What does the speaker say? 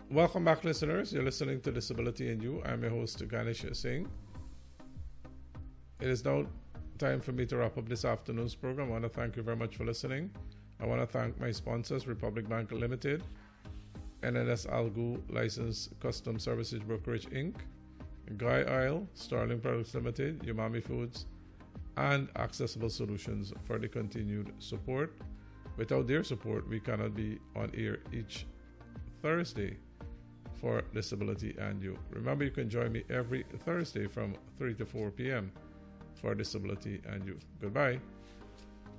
Welcome back, listeners. You're listening to Disability and You. I'm your host, Ganesh Singh. It is now time for me to wrap up this afternoon's program. I want to thank you very much for listening. I want to thank my sponsors, Republic Bank Limited, NNS Algu Licensed Custom Services Brokerage Inc., Guy Isle, Sterling Products Limited, Umami Foods, and Accessible Solutions for the continued support. Without their support, we cannot be on air each Thursday for Disability and You. Remember, you can join me every Thursday from 3 to 4 p.m. for Disability and You. Goodbye.